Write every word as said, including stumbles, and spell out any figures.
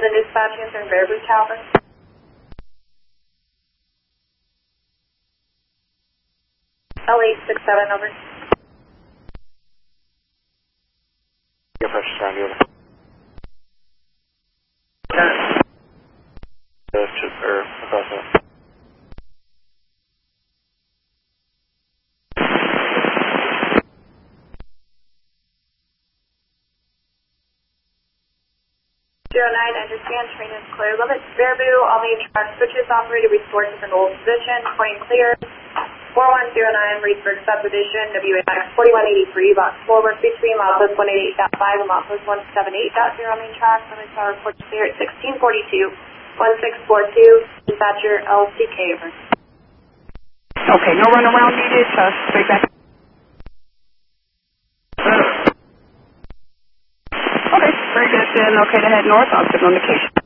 London Dispatch answering Baraboo Tower. L eight six seven, over. Your pressure sound, over. Uh, or across that. zero nine, understand, train is clear. Limits Baraboo, all main track switches operated, restored to the old position, point clear. four one zero nine, Reedsburg Subdivision, W A X forty-one eighty-three, box forward between milepost one eighty-eight point five and milepost one seventy-eight point zero main track. Limits are report clear at sixteen forty-two, one six four two, dispatcher L C K, over. Okay, no run around needed, uh, straight back. Okay, very good, then okay to head north, I'll signal indication.